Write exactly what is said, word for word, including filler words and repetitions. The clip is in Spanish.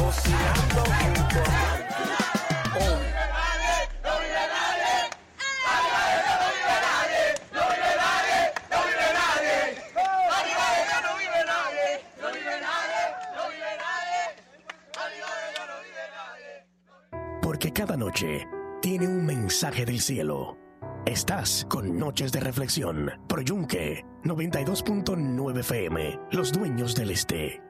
cocinando junto a Marco. Oh. Porque cada noche tiene un mensaje del cielo. Estás con Noches de Reflexión por Yunque noventa y dos punto nueve F M, Los Dueños del Este.